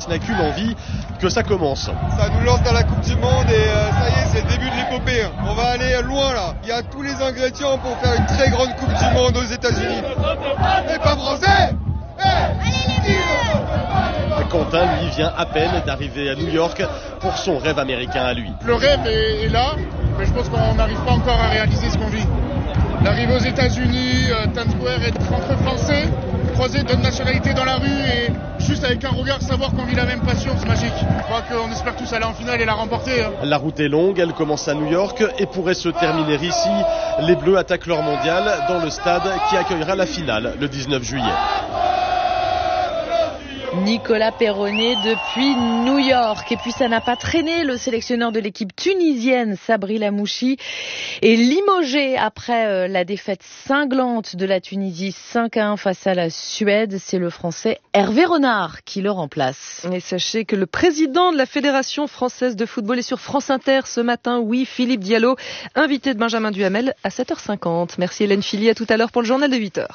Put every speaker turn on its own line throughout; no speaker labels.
Alex n'a qu'une envie, que ça commence.
Ça nous lance dans la Coupe du Monde et ça y est, c'est le début de l'épopée. On va aller loin là. Il y a tous les ingrédients pour faire une très grande Coupe du Monde aux États-Unis. Et pas français.
Quentin, lui, vient à peine d'arriver à New York pour son rêve américain à lui.
Le rêve est là, mais je pense qu'on n'arrive pas encore à réaliser ce qu'on vit. D'arriver aux États-Unis, Times Square, être entre Français, croiser d'autres nationalités dans la rue et juste avec un regard savoir qu'on vit la même passion, c'est magique. Je crois qu'on espère tous aller en finale et la remporter.
La route est longue, elle commence à New York et pourrait se terminer ici. Les Bleus attaquent leur mondial dans le stade qui accueillera la finale le 19 juillet.
Nicolas Perronnet depuis New York. Et puis ça n'a pas traîné. Le sélectionneur de l'équipe tunisienne, Sabri Lamouchi, est limogé après la défaite cinglante de la Tunisie 5-1 face à la Suède. C'est le Français Hervé Renard qui le remplace.
Et sachez que le président de la Fédération française de football est sur France Inter ce matin. Oui, Philippe Diallo, invité de Benjamin Duhamel à 7h50. Merci Hélène Philly, à tout à l'heure pour le journal de 8h.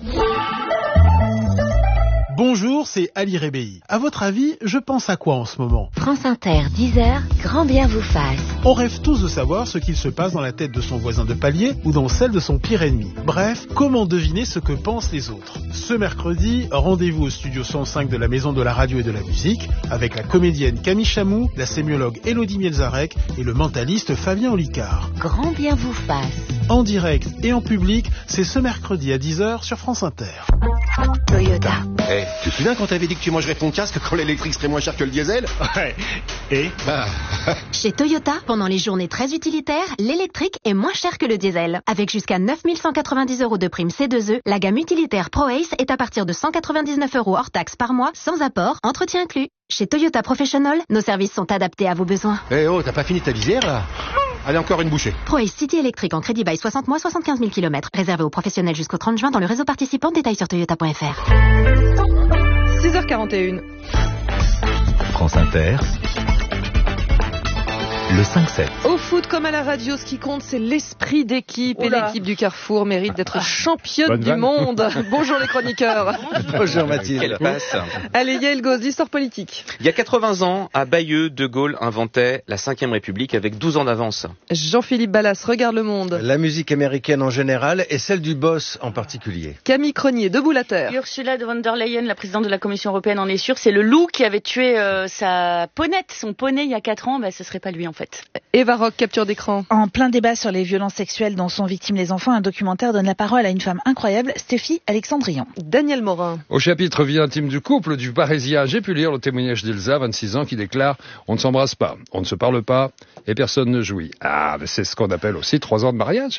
Bonjour, c'est Ali Rebéi. À votre avis, je pense à quoi en ce moment ?
France Inter, 10h, grand bien vous fasse.
On rêve tous de savoir ce qu'il se passe dans la tête de son voisin de palier ou dans celle de son pire ennemi. Bref, comment deviner ce que pensent les autres ? Ce mercredi, rendez-vous au studio 105 de la Maison de la Radio et de la Musique avec la comédienne Camille Chamou, la sémiologue Élodie Mielzarek et le mentaliste Fabien Olicard.
Grand bien vous fasse.
En direct et en public, c'est ce mercredi à 10h sur France Inter.
Toyota.
Hey, tu te souviens quand t'avais dit que tu mangerais ton casque quand l'électrique serait moins cher que le diesel ?
Ouais. Et
Chez Toyota, pendant les journées très utilitaires, l'électrique est moins cher que le diesel. Avec jusqu'à 9 190 € de prime C2E, la gamme utilitaire ProAce est à partir de 199 € hors taxe par mois, sans apport, entretien inclus. Chez Toyota Professional, nos services sont adaptés à vos besoins.
Eh oh, t'as pas fini ta lisière là ? Allez, encore une bouchée.
ProAce City électrique en crédit bail 60 mois, 75 000 km. Réservé aux professionnels jusqu'au 30 juin dans le réseau participant. Détails sur toyota.fr.
6h41.
France Inter. Le 5-7.
Au foot comme à la radio, ce qui compte, c'est l'esprit d'équipe. Et l'équipe du Carrefour mérite d'être championne du monde. Bonjour les chroniqueurs.
Bonjour Mathilde.
Quelle passe.
Allez, Yael Gauze, l'histoire politique.
Il y a 80 ans, à Bayeux, De Gaulle inventait la 5e République avec 12 ans d'avance.
Jean-Philippe Ballas, regarde le monde.
La musique américaine en général et celle du boss en particulier.
Camille Cronier, debout la terre.
Ursula von der Leyen, la présidente de la Commission européenne, en est sûre. C'est le loup qui avait tué sa ponette, son poney il y a 4 ans. Ce serait pas lui en fait.
Eva Rock, capture d'écran.
En plein débat sur les violences sexuelles dont sont victimes les enfants, un documentaire donne la parole à une femme incroyable, Stéphie Alexandrian.
Daniel Morin.
Au chapitre Vie intime du couple du Parisien, j'ai pu lire le témoignage d'Elsa, 26 ans, qui déclare « On ne s'embrasse pas, on ne se parle pas et personne ne jouit ». Ah, mais c'est ce qu'on appelle aussi 3 ans de mariage.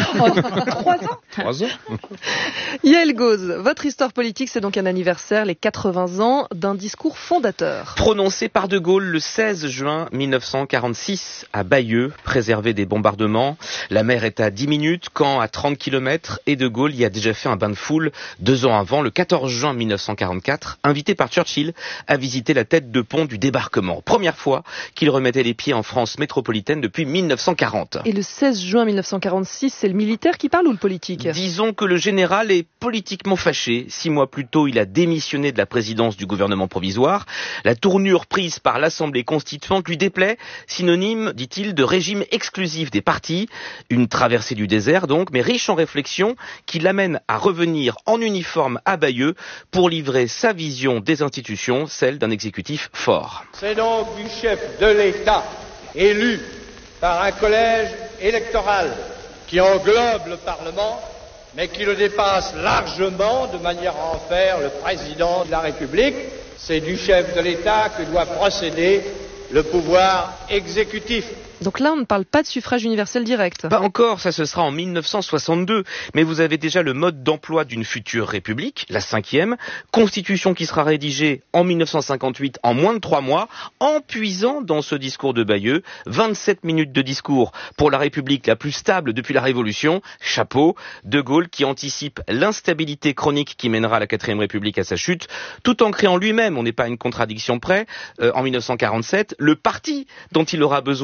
3 ans
3 ans.
Yael Gauze, votre histoire politique, c'est donc un anniversaire, les 80 ans d'un discours fondateur.
Prononcé par De Gaulle le 16 juin 1946 à Bayeux, préservé des bombardements. La mer est à 10 minutes, Caen à 30 km et De Gaulle y a déjà fait un bain de foule 2 ans avant, le 14 juin 1944, invité par Churchill à visiter la tête de pont du débarquement. Première fois qu'il remettait les pieds en France métropolitaine depuis 1940.
Et le 16 juin 1946, c'est le militaire qui parle ou le politique ?
Disons que le général est politiquement fâché. 6 mois plus tôt, il a démissionné de la présidence du gouvernement provisoire. La tournure prise par l'Assemblée constituante lui déplaît, synonyme, dit-il, de régime exclusif des partis. Une traversée du désert donc, mais riche en réflexions, qui l'amène à revenir en uniforme à Bayeux pour livrer sa vision des institutions, celle d'un exécutif fort.
C'est donc du chef de l'État, élu par un collège électoral qui englobe le Parlement, mais qui le dépasse largement de manière à en faire le président de la République. C'est du chef de l'État que doit procéder le pouvoir exécutif.
Donc là, on ne parle pas de suffrage universel direct.
Pas encore, ça ce sera en 1962. Mais vous avez déjà le mode d'emploi d'une future république, la 5e, constitution qui sera rédigée en 1958 en moins de 3 mois, en puisant dans ce discours de Bayeux 27 minutes de discours pour la république la plus stable depuis la Révolution. Chapeau, De Gaulle qui anticipe l'instabilité chronique qui mènera la 4e République à sa chute, tout en créant lui-même, on n'est pas à une contradiction près, en 1947, le parti dont il aura besoin pour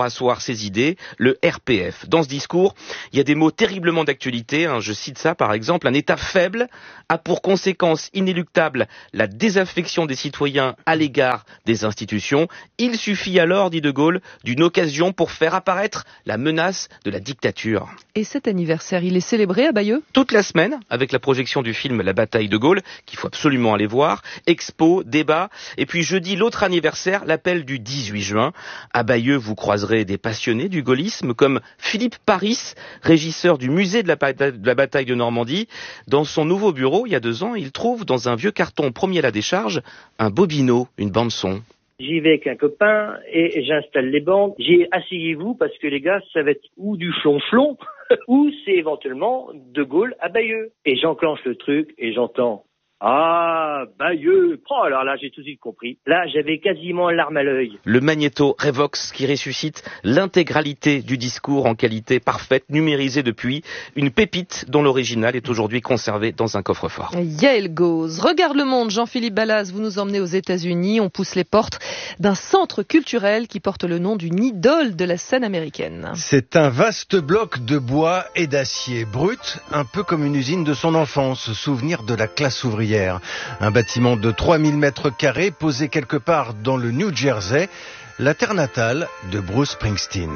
pour asseoir ses idées, le RPF. Dans ce discours, il y a des mots terriblement d'actualité. Je cite ça par exemple, un État faible a pour conséquence inéluctable la désaffection des citoyens à l'égard des institutions. Il suffit alors, dit De Gaulle, d'une occasion pour faire apparaître la menace de la dictature.
Et cet anniversaire, il est célébré à Bayeux ?
Toute la semaine, avec la projection du film La bataille de Gaulle, qu'il faut absolument aller voir, expo, débat, et puis jeudi, l'autre anniversaire, l'appel du 18 juin. À Bayeux, vous croiserez des passionnés du gaullisme, comme Philippe Paris, régisseur du musée de la bataille de Normandie. Dans son nouveau bureau, il y a 2 ans, il trouve dans un vieux carton promis à la décharge un bobino, une bande-son.
J'y vais avec un copain et j'installe les bandes. J'ai asseyez-vous parce que les gars, ça va être ou du flonflon ou c'est éventuellement De Gaulle à Bayeux. Et j'enclenche le truc et j'entends « Ah, Bayeux !» Oh, alors là, j'ai tout de suite compris. Là, j'avais quasiment larme à l'œil.
Le magnéto Revox qui ressuscite l'intégralité du discours en qualité parfaite, numérisée depuis, une pépite dont l'original est aujourd'hui conservé dans un coffre-fort.
Yael Gauze. Regarde le monde, Jean-Philippe Ballas, vous nous emmenez aux États-Unis. On pousse les portes d'un centre culturel qui porte le nom d'une idole de la scène américaine.
C'est un vaste bloc de bois et d'acier brut, un peu comme une usine de son enfance, souvenir de la classe ouvrière. Un bâtiment de 3000 mètres carrés posé quelque part dans le New Jersey, la terre natale de Bruce Springsteen.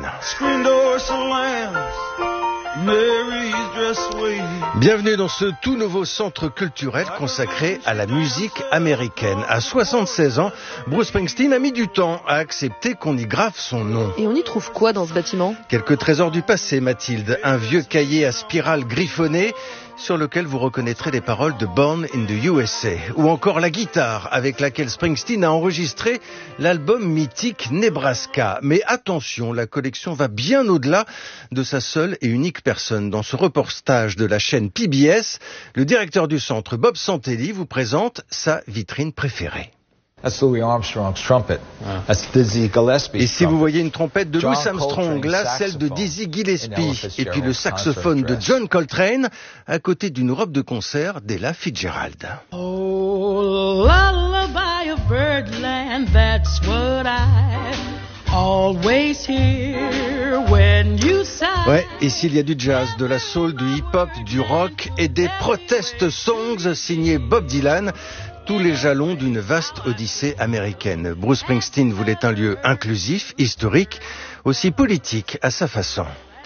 Bienvenue dans ce tout nouveau centre culturel consacré à la musique américaine. À 76 ans, Bruce Springsteen a mis du temps à accepter qu'on y grave son nom.
Et on y trouve quoi dans ce bâtiment ?
Quelques trésors du passé, Mathilde. Un vieux cahier à spirale griffonnée sur lequel vous reconnaîtrez les paroles de Born in the USA. Ou encore la guitare avec laquelle Springsteen a enregistré l'album mythique Nebraska. Mais attention, la collection va bien au-delà de sa seule et unique personne. Dans ce reportage de la chaîne PBS, le directeur du centre, Bob Santelli, vous présente sa vitrine préférée.
That's Louis Armstrong's trumpet. That's Dizzy Gillespie's.
Et si vous voyez une trompette de
John
Louis Armstrong, là, celle de Dizzy Gillespie, et puis le saxophone de John Coltrane, à côté d'une robe de concert d'Ella Fitzgerald.
Oh, lullaby of birdland, that's what I always hear when you sigh.
Ouais, et s'il y a du jazz, de la soul, du hip-hop, du rock et des protest songs signés Bob Dylan, tous les jalons d'une vaste odyssée américaine. Bruce Springsteen voulait un lieu inclusif, historique, aussi politique à sa façon.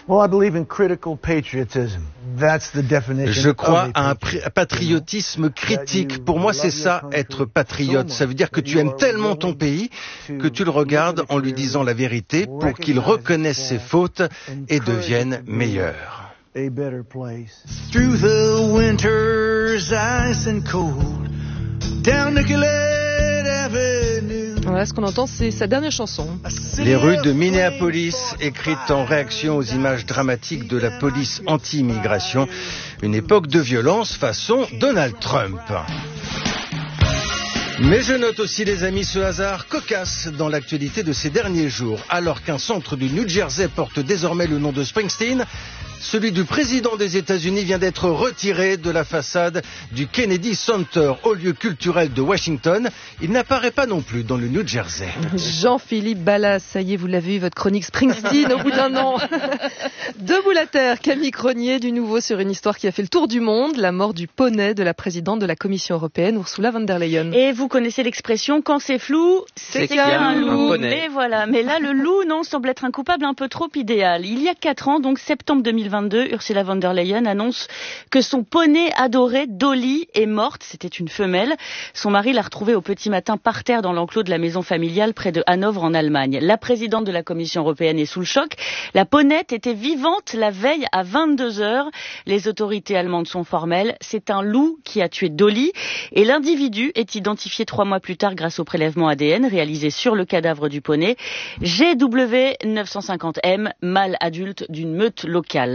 Je crois à un patriotisme critique. Pour moi, c'est ça, être patriote. Ça veut dire que tu aimes tellement ton pays que tu le regardes en lui disant la vérité pour qu'il reconnaisse ses fautes et devienne meilleur.
Through the winter's ice and cold, down Nicollet Avenue.
Voilà, ce qu'on entend, c'est sa dernière chanson.
Les rues de Minneapolis, écrites en réaction aux images dramatiques de la police anti-immigration. Une époque de violence façon Donald Trump. Mais je note aussi, les amis, ce hasard cocasse dans l'actualité de ces derniers jours. Alors qu'un centre du New Jersey porte désormais le nom de Springsteen, celui du président des États-Unis vient d'être retiré de la façade du Kennedy Center, haut lieu culturel de Washington. Il n'apparaît pas non plus dans le New Jersey.
Jean-Philippe Ballas, ça y est, vous l'avez eu, votre chronique Springsteen au bout d'un an. Debout la terre, Camille Cronier, du nouveau sur une histoire qui a fait le tour du monde, la mort du poney de la présidente de la Commission européenne, Ursula von der Leyen.
Et vous connaissez l'expression, quand c'est flou, c'est qu'il y a un loup. Mais voilà, mais là, le loup, non, semble être un coupable un peu trop idéal. Il y a 4 ans, donc septembre 2022, Ursula von der Leyen annonce que son poney adoré, Dolly, est morte. C'était une femelle. Son mari l'a retrouvée au petit matin par terre dans l'enclos de la maison familiale près de Hanovre en Allemagne. La présidente de la Commission européenne est sous le choc. La ponette était vivante la veille à 22h. Les autorités allemandes sont formelles. C'est un loup qui a tué Dolly. Et l'individu est identifié 3 mois plus tard grâce au prélèvement ADN réalisé sur le cadavre du poney. GW 950M, mâle adulte d'une meute locale.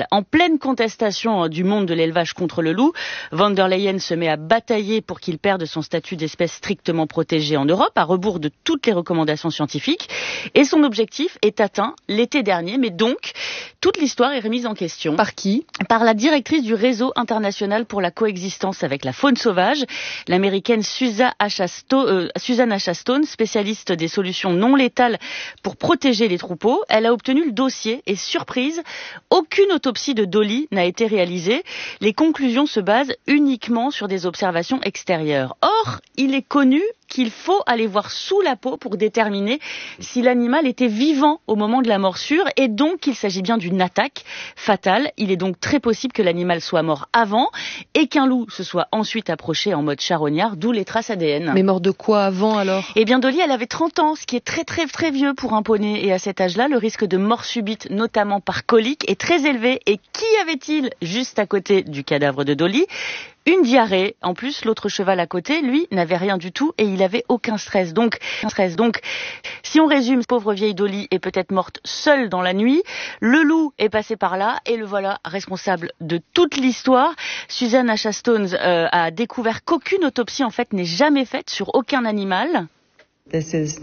En pleine contestation du monde de l'élevage contre le loup, von der Leyen se met à batailler pour qu'il perde son statut d'espèce strictement protégée en Europe, à rebours de toutes les recommandations scientifiques. Et son objectif est atteint l'été dernier, mais donc toute l'histoire est remise en question.
Par qui ?
Par la directrice du réseau international pour la coexistence avec la faune sauvage, l'américaine Susan Ashastone, spécialiste des solutions non létales pour protéger les troupeaux. Elle a obtenu le dossier et, surprise, aucune autopsie de Dolly n'a été réalisée. Les conclusions se basent uniquement sur des observations extérieures. Or, il est connu qu'il faut aller voir sous la peau pour déterminer si l'animal était vivant au moment de la morsure, et donc qu'il s'agit bien d'une attaque fatale. Il est donc très possible que l'animal soit mort avant et qu'un loup se soit ensuite approché en mode charognard, d'où les traces ADN.
Mais mort de quoi avant alors ?
Eh bien, Dolly, elle avait 30 ans, ce qui est très très très vieux pour un poney, et à cet âge-là, le risque de mort subite, notamment par colique, est très élevé. Et qui avait-il juste à côté du cadavre de Dolly ? Une diarrhée. En plus, l'autre cheval à côté, lui, n'avait rien du tout et il avait aucun stress. Donc, si on résume, pauvre vieille Dolly est peut-être morte seule dans la nuit. Le loup est passé par là et le voilà responsable de toute l'histoire. Susan Ashastone a découvert qu'aucune autopsie, en fait, n'est jamais faite sur aucun animal. Et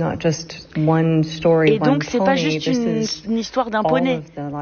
donc, c'est pas juste une histoire d'un poney.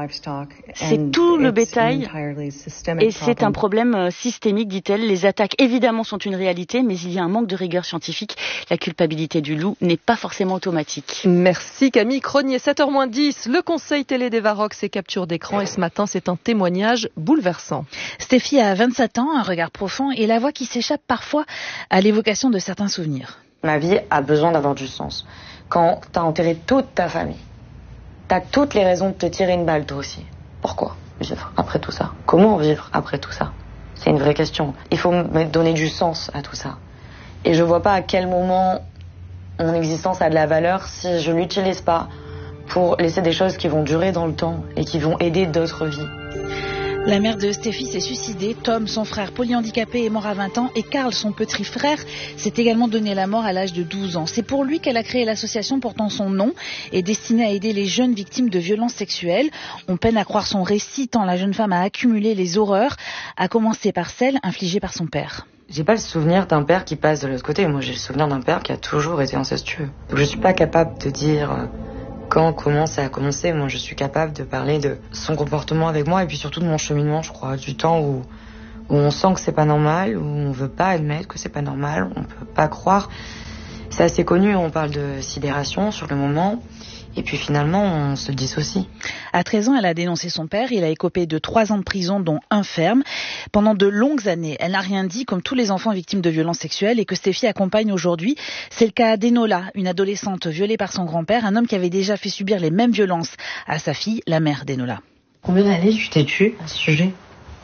C'est tout le bétail. Et c'est un problème systémique, dit-elle. Les attaques, évidemment, sont une réalité, mais il y a un manque de rigueur scientifique. La culpabilité du loup n'est pas forcément automatique.
Merci Camille Cronier. 7h-10, le conseil télé des Varrox et capture d'écran. Et ce matin, c'est un témoignage bouleversant.
Stéphie a 27 ans, un regard profond et la voix qui s'échappe parfois à l'évocation de certains souvenirs.
Ma vie a besoin d'avoir du sens. Quand t'as enterré toute ta famille, t'as toutes les raisons de te tirer une balle toi aussi. Pourquoi vivre après tout ça ? Comment vivre après tout ça ? C'est une vraie question. Il faut me donner du sens à tout ça. Et je vois pas à quel moment mon existence a de la valeur si je l'utilise pas pour laisser des choses qui vont durer dans le temps et qui vont aider d'autres vies.
La mère de Stéphie s'est suicidée. Tom, son frère polyhandicapé, est mort à 20 ans. Et Karl, son petit frère, s'est également donné la mort à l'âge de 12 ans. C'est pour lui qu'elle a créé l'association portant son nom et destinée à aider les jeunes victimes de violences sexuelles. On peine à croire son récit tant la jeune femme a accumulé les horreurs, à commencer par celles infligées par son père.
J'ai pas le souvenir d'un père qui passe de l'autre côté. Moi, j'ai le souvenir d'un père qui a toujours été incestueux. Donc, je suis pas capable de dire comment ça a commencé. Moi, je suis capable de parler de son comportement avec moi et puis surtout de mon cheminement, je crois, du temps où on sent que c'est pas normal, où on veut pas admettre que c'est pas normal, on peut pas croire. C'est assez connu, on parle de sidération sur le moment. Et puis finalement, on se dissocie.
À 13 ans, elle a dénoncé son père. Il a écopé de 3 ans de prison, dont 1 ferme. Pendant de longues années, elle n'a rien dit, comme tous les enfants victimes de violences sexuelles et que Stéphie accompagne aujourd'hui. C'est le cas d'Enola, une adolescente violée par son grand-père, un homme qui avait déjà fait subir les mêmes violences à sa fille, la mère d'Enola.
Combien d'années tu t'es tue à ce sujet ?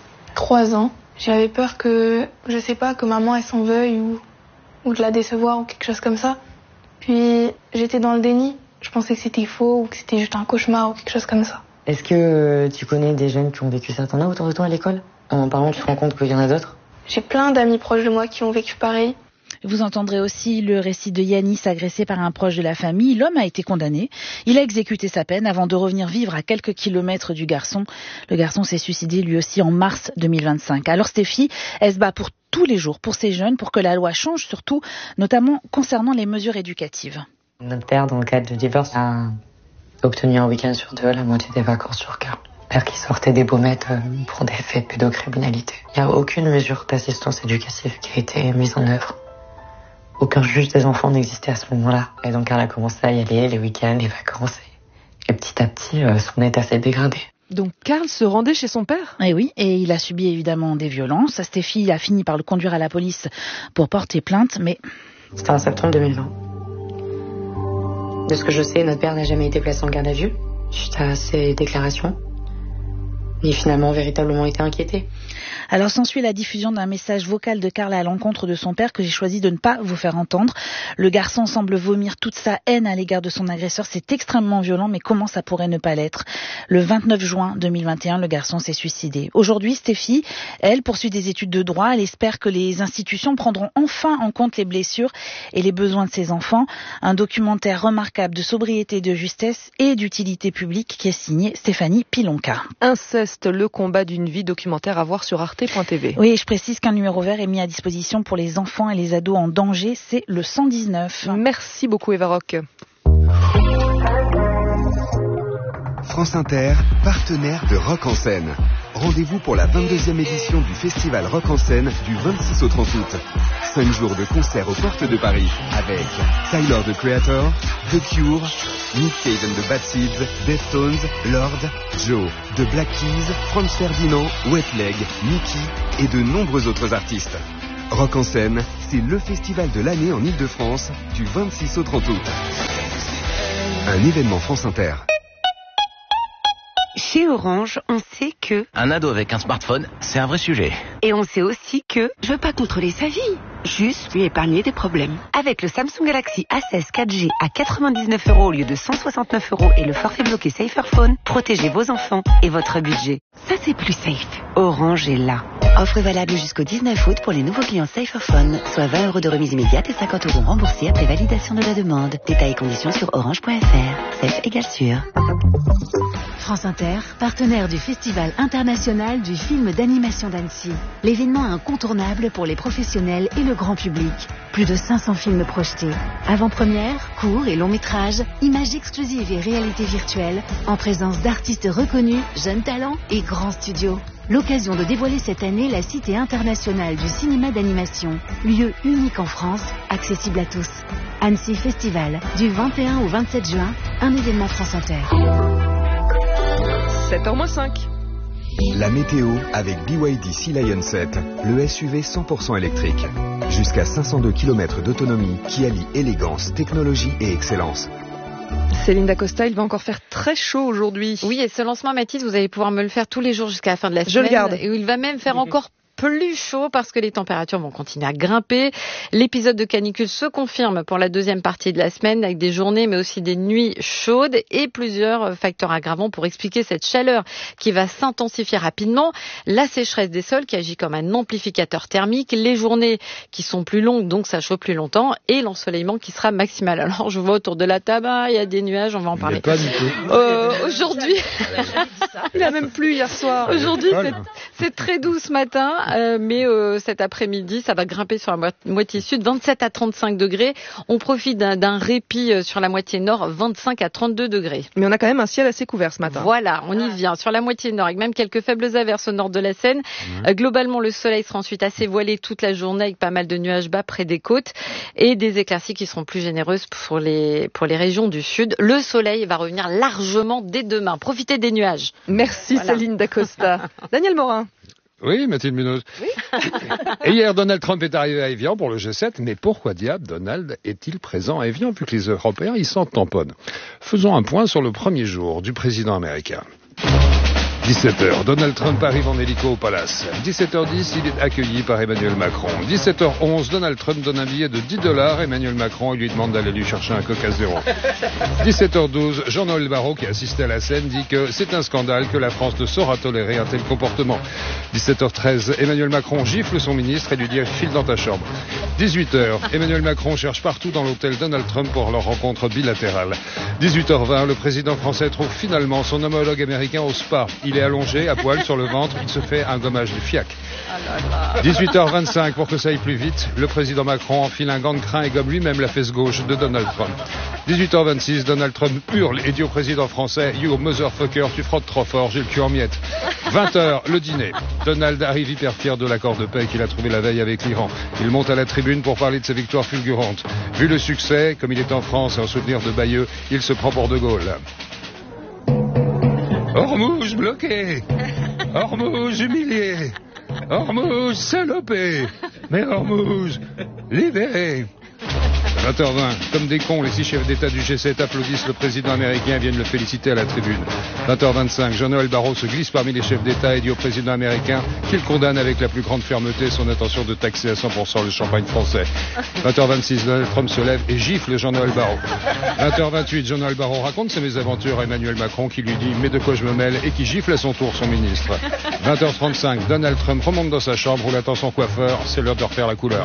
3 ans. J'avais peur que, je sais pas, que maman elle s'en veuille ou de la décevoir ou quelque chose comme ça. Puis j'étais dans le déni. Je pensais que c'était faux ou que c'était juste un cauchemar ou quelque chose comme ça.
Est-ce que tu connais des jeunes qui ont vécu ça ? T'en as autour de toi à l'école ? En parlant, tu te rends compte qu'il y en a d'autres ?
J'ai plein d'amis proches de moi qui ont vécu pareil.
Vous entendrez aussi le récit de Yanis, agressé par un proche de la famille. L'homme a été condamné. Il a exécuté sa peine avant de revenir vivre à quelques kilomètres du garçon. Le garçon s'est suicidé lui aussi en mars 2025. Alors Stéphie, elle se bat pour tous les jours, pour ces jeunes, pour que la loi change surtout, notamment concernant les mesures éducatives.
Notre père, dans le cadre de divorce, a obtenu un week-end sur 2 la moitié des vacances sur Karl. Père qui sortait des baumettes pour des faits de pédocriminalité. Il n'y a aucune mesure d'assistance éducative qui a été mise en œuvre. Aucun juge des enfants n'existait à ce moment-là. Et donc Karl a commencé à y aller les week-ends, les vacances. Et petit à petit, son état s'est dégradé.
Donc Karl se rendait chez son père ?
Eh oui, et il a subi évidemment des violences. Stéphie a fini par le conduire à la police pour porter plainte, mais...
C'était en septembre 2020. De ce que je sais, notre père n'a jamais été placé en garde à vue, suite à ses déclarations, ni finalement véritablement été inquiété.
Alors s'ensuit la diffusion d'un message vocal de Karl à l'encontre de son père que j'ai choisi de ne pas vous faire entendre. Le garçon semble vomir toute sa haine à l'égard de son agresseur. C'est extrêmement violent, mais comment ça pourrait ne pas l'être? Le 29 juin 2021, le garçon s'est suicidé. Aujourd'hui, Stéphie, elle, poursuit des études de droit. Elle espère que les institutions prendront enfin en compte les blessures et les besoins de ses enfants. Un documentaire remarquable de sobriété, de justesse et d'utilité publique qui est signé Stéphanie Pilonka.
Inceste, le combat d'une vie, documentaire à voir sur arte.tv.
Oui, je précise qu'un numéro vert est mis à disposition pour les enfants et les ados en danger. C'est le 119.
Merci beaucoup Eva Rock.
France Inter, partenaire de Rock en Scène. Rendez-vous pour la 22e édition du festival Rock en Scène du 26 au 30 août. 5 jours de concerts aux portes de Paris avec Tyler, the Creator, The Cure, Nick Cave and the Bad Seeds, Deftones, Lord, Joe, The Black Keys, Franz Ferdinand, Wet Leg, Mickey et de nombreux autres artistes. Rock en Scène, c'est le festival de l'année en Ile-de-France du 26 au 30 août. Un événement France Inter.
Chez Orange, on sait que...
Un ado avec un smartphone, c'est un vrai sujet.
Et on sait aussi que... Je veux pas contrôler sa vie, juste lui épargner des problèmes. Avec le Samsung Galaxy A16 4G à 99 € au lieu de 169 € et le forfait bloqué Saferphone, protégez vos enfants et votre budget. Ça, c'est plus safe. Orange est là.
Offre valable jusqu'au 19 août pour les nouveaux clients Saferphone, soit 20 € de remise immédiate et 50 € remboursés après validation de la demande. Détails et conditions sur orange.fr. Safe égale sûr.
France Inter, partenaire du Festival international du film d'animation d'Annecy. L'événement incontournable pour les professionnels et le grand public. Plus de 500 films projetés. Avant-première, courts et longs métrages, images exclusives et réalité virtuelle, en présence d'artistes reconnus, jeunes talents et grands studios. L'occasion de dévoiler cette année la Cité internationale du cinéma d'animation, lieu unique en France, accessible à tous. Annecy Festival, du 21 au 27 juin, un événement France Inter.
7h-5.
La météo avec BYD Sea Lion 7, le SUV 100% électrique. Jusqu'à 502 km d'autonomie qui allie élégance, technologie et excellence.
Céline Dacosta, il va encore faire très chaud aujourd'hui.
Oui, et ce lancement, Mathilde, vous allez pouvoir me le faire tous les jours jusqu'à la fin de la semaine.
Je le garde.
Et il va même faire encore plus chaud parce que les températures vont continuer à grimper. L'épisode de canicule se confirme pour la deuxième partie de la semaine avec des journées mais aussi des nuits chaudes et plusieurs facteurs aggravants pour expliquer cette chaleur qui va s'intensifier rapidement. La sécheresse des sols qui agit comme un amplificateur thermique, les journées qui sont plus longues donc ça chauffe plus longtemps et l'ensoleillement qui sera maximal. Alors je vois autour de la table, il y a des nuages, on va en parler.
Pas du tout.
Aujourd'hui,
il a même plu hier soir.
Aujourd'hui c'est très doux ce matin. Mais cet après-midi, ça va grimper sur la moitié sud, 27 à 35 degrés. On profite d'un répit sur la moitié nord, 25 à 32 degrés.
Mais on a quand même un ciel assez couvert ce matin.
Voilà, on y vient. Sur la moitié nord, avec même quelques faibles averses au nord de la Seine. Globalement, le soleil sera ensuite assez voilé toute la journée avec pas mal de nuages bas près des côtes et des éclaircies qui seront plus généreuses pour les régions du sud. Le soleil va revenir largement dès demain. Profitez des nuages.
Merci voilà. Céline Dacosta. Daniel Morin.
Oui, Mathilde Munoz. Oui. Et hier, Donald Trump est arrivé à Évian pour le G7. Mais pourquoi diable Donald est-il présent à Évian vu que les Européens ils s'en tamponnent? Faisons un point sur le premier jour du président américain. 17h, Donald Trump arrive en hélico au Palace. 17h10, il est accueilli par Emmanuel Macron. 17h11, Donald Trump donne un billet de $10 à Emmanuel Macron et lui demande d'aller lui chercher un Coca Zéro. 17h12, Jean-Noël Barrot, qui assistait à la scène, dit que c'est un scandale, que la France ne saura tolérer un tel comportement. 17h13, Emmanuel Macron gifle son ministre et lui dit « file dans ta chambre ». 18h, Emmanuel Macron cherche partout dans l'hôtel Donald Trump pour leur rencontre bilatérale. 18h20, le président français trouve finalement son homologue américain au spa. Il est allongé, à poil sur le ventre, il se fait un gommage du fiac. 18h25, pour que ça aille plus vite, le président Macron enfile un gant de crin et gomme lui-même la fesse gauche de Donald Trump. 18h26, Donald Trump hurle et dit au président français « You motherfucker, tu frottes trop fort, j'ai le cul en miettes ». 20h, le dîner. Donald arrive hyper fier de l'accord de paix qu'il a trouvé la veille avec l'Iran. Il monte à la tribune pour parler de ses victoires fulgurantes. Vu le succès, comme il est en France et en souvenir de Bayeux, il se prend pour De Gaulle. Hormuz bloqué, Hormuz humilié, Hormuz salopé, mais Hormuz libéré. 20h20, comme des cons, les 6 chefs d'État du G7 applaudissent le président américain et viennent le féliciter à la tribune. 20h25, Jean-Noël Barrot se glisse parmi les chefs d'État et dit au président américain qu'il condamne avec la plus grande fermeté son intention de taxer à 100% le champagne français. 20h26, Donald Trump se lève et gifle Jean-Noël Barrot. 20h28, Jean-Noël Barrot raconte ses mésaventures à Emmanuel Macron qui lui dit « mais de quoi je me mêle ?» et qui gifle à son tour son ministre. 20h35, Donald Trump remonte dans sa chambre où l'attend son coiffeur, c'est l'heure de refaire la couleur.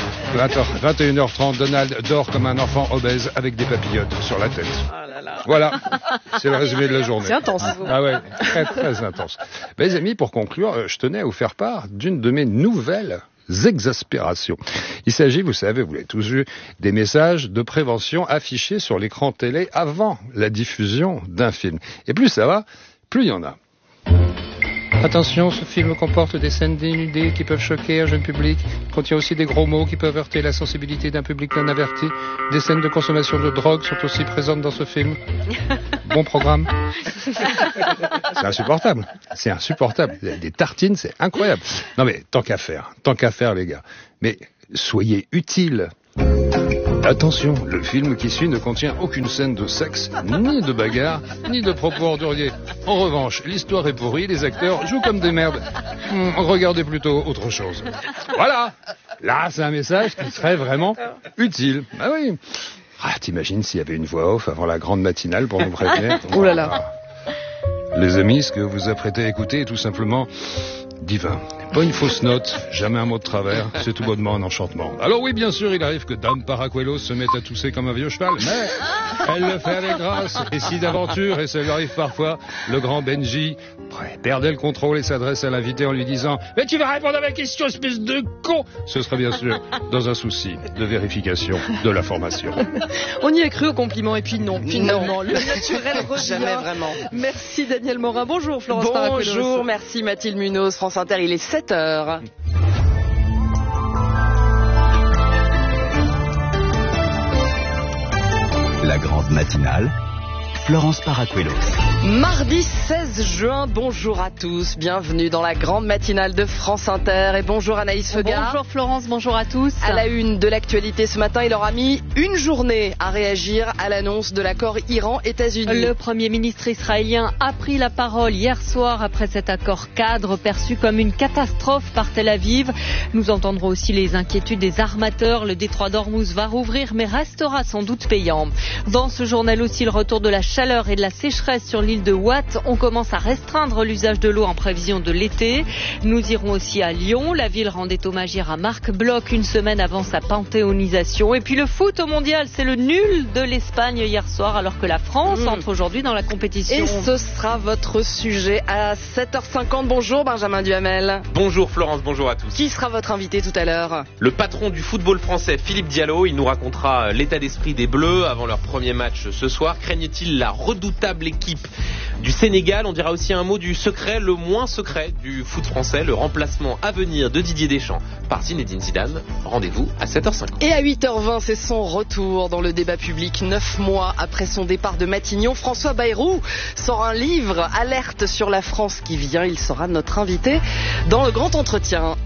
21h30, Donald dort comme un enfant obèse avec des papillotes sur la tête. Voilà, c'est le résumé de la journée.
C'est intense.
Ah ouais, très très intense. Mes amis, pour conclure, je tenais à vous faire part d'une de mes nouvelles exaspérations. Il s'agit, vous savez, vous l'avez tous vu, des messages de prévention affichés sur l'écran télé avant la diffusion d'un film. Et plus ça va, plus il y en a. Attention, ce film comporte des scènes dénudées qui peuvent choquer un jeune public. Il contient aussi des gros mots qui peuvent heurter la sensibilité d'un public non averti. Des scènes de consommation de drogue sont aussi présentes dans ce film. Bon programme. C'est insupportable. C'est insupportable. Des tartines, c'est incroyable. Non mais, tant qu'à faire les gars. Mais soyez utiles. Attention, le film qui suit ne contient aucune scène de sexe, ni de bagarre, ni de propos orduriers. En revanche, l'histoire est pourrie, les acteurs jouent comme des merdes. Regardez plutôt autre chose. Voilà. Là, c'est un message qui serait vraiment utile. Ah oui. Ah, t'imagines s'il y avait une voix off avant la grande matinale pour nous prévenir.
Oh là là.
Les amis, ce que vous apprêtez à écouter est tout simplement divin. Pas une fausse note, jamais un mot de travers, c'est tout bonnement un enchantement. Alors oui, bien sûr, il arrive que Dame Paracuelos se mette à tousser comme un vieux cheval, mais elle le fait avec grâce. Et si d'aventure, et ça lui arrive parfois, le grand Benji perdait le contrôle et s'adresse à l'invité en lui disant « Mais tu vas répondre à ma question, espèce de con !» Ce serait bien sûr dans un souci de vérification de l'information.
On y a cru au compliment et puis non, finalement. Le naturel revient.
Jamais vraiment.
Merci Daniel Morin. Bonjour Florence Paracuelos.
Bonjour, merci Mathilde Munoz. France Inter, il est 7h.
La grande matinale, Florence Paracuelos.
Mardi 16 juin, bonjour à tous, bienvenue dans la grande matinale de France Inter et bonjour Anaïs Fegard.
Bonjour Florence, bonjour à tous.
À la une de l'actualité ce matin, il aura mis une journée à réagir à l'annonce de l'accord Iran-États-Unis.
Le Premier ministre israélien a pris la parole hier soir après cet accord cadre perçu comme une catastrophe par Tel Aviv. Nous entendrons aussi les inquiétudes des armateurs. Le détroit d'Ormuz va rouvrir mais restera sans doute payant. Dans ce journal aussi, le retour de la chaleur et de la sécheresse sur l'île de Watt. On commence à restreindre l'usage de l'eau en prévision de l'été. Nous irons aussi à Lyon. La ville rendait hommage hier à Marc Bloch une semaine avant sa panthéonisation. Et puis le foot au mondial, c'est le nul de l'Espagne hier soir alors que la France entre aujourd'hui dans la compétition.
Et ce sera votre sujet à 7h50. Bonjour Benjamin Duhamel.
Bonjour Florence, bonjour à tous.
Qui sera votre invité tout à l'heure?
Le patron du football français, Philippe Diallo. Il nous racontera l'état d'esprit des Bleus avant leur premier match ce soir. Craignent-ils la redoutable équipe du Sénégal? On dira aussi un mot du secret, le moins secret du foot français, le remplacement à venir de Didier Deschamps par Zinedine Zidane. Rendez-vous à 7h50.
Et à 8h20, c'est son retour dans le débat public. 9 mois après son départ de Matignon, François Bayrou sort un livre, Alerte sur la France qui vient. Il sera notre invité dans le grand entretien.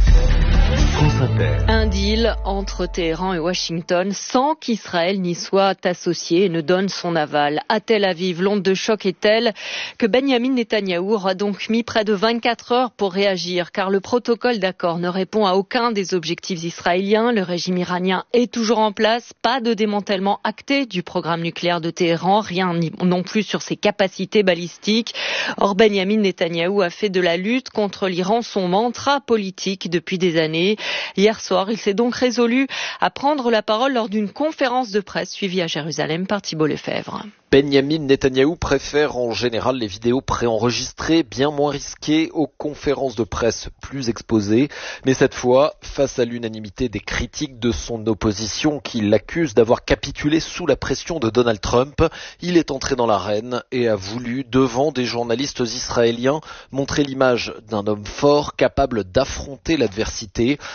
Un deal entre Téhéran et Washington sans qu'Israël n'y soit associé et ne donne son aval. À Tel Aviv, l'onde de choc est telle que Benyamin Netanyahou aura donc mis près de 24 heures pour réagir car le protocole d'accord ne répond à aucun des objectifs israéliens. Le régime iranien est toujours en place, pas de démantèlement acté du programme nucléaire de Téhéran, rien non plus sur ses capacités balistiques. Or, Benyamin Netanyahou a fait de la lutte contre l'Iran son mantra politique depuis des années. Hier soir, il s'est donc résolu à prendre la parole lors d'une conférence de presse suivie à Jérusalem par Thibault Lefebvre.
Benyamin Netanyahou préfère en général les vidéos préenregistrées, bien moins risquées, aux conférences de presse plus exposées. Mais cette fois, face à l'unanimité des critiques de son opposition qui l'accuse d'avoir capitulé sous la pression de Donald Trump, il est entré dans l'arène et a voulu, devant des journalistes israéliens, montrer l'image d'un homme fort capable d'affronter l'adversité.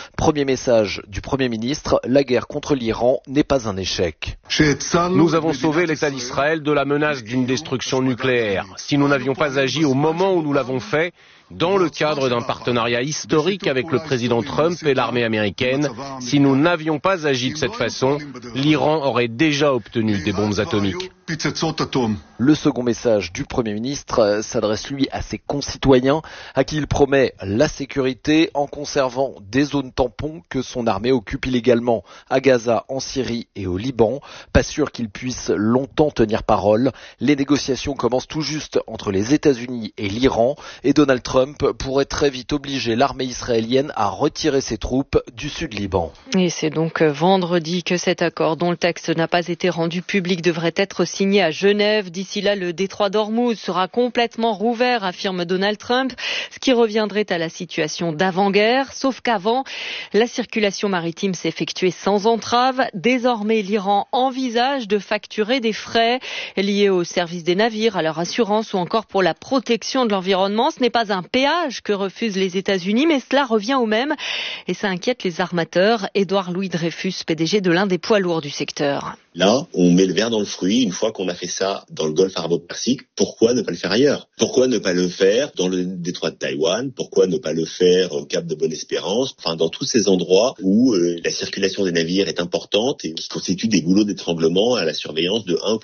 Premier message du Premier ministre, la guerre contre l'Iran n'est pas un échec.
Nous avons sauvé l'État d'Israël de la menace d'une destruction nucléaire. Si nous n'avions pas agi au moment où nous l'avons fait, dans le cadre d'un partenariat historique avec le président Trump et l'armée américaine, si nous n'avions pas agi de cette façon, l'Iran aurait déjà obtenu des bombes atomiques.
Le second message du Premier ministre s'adresse lui à ses concitoyens, à qui il promet la sécurité en conservant des zones tampons que son armée occupe illégalement à Gaza, en Syrie et au Liban. Pas sûr qu'il puisse longtemps tenir parole. Les négociations commencent tout juste entre les États-Unis et l'Iran et Donald Trump pourrait très vite obliger l'armée israélienne à retirer ses troupes du sud Liban.
Et c'est donc vendredi que cet accord, dont le texte n'a pas été rendu public, devrait être signé à Genève. D'ici là, le détroit d'Ormuz sera complètement rouvert, affirme Donald Trump, ce qui reviendrait à la situation d'avant-guerre. Sauf qu'avant, la circulation maritime s'effectuait sans entrave. Désormais, l'Iran envisage de facturer des frais liés au service des navires, à leur assurance ou encore pour la protection de l'environnement. Ce n'est pas un péage que refusent les États-Unis, mais cela revient au même et ça inquiète les armateurs. Édouard Louis Dreyfus, PDG de l'un des poids lourds du secteur.
Là, on met le verre dans le fruit. Une fois qu'on a fait ça dans le golfe arabo-persique, pourquoi ne pas le faire ailleurs? Pourquoi ne pas le faire dans le détroit de Taïwan? Pourquoi ne pas le faire au Cap de Bonne-Espérance? Enfin, dans tous ces endroits où la circulation des navires est importante et qui constituent des goulots d'étranglement à la surveillance de un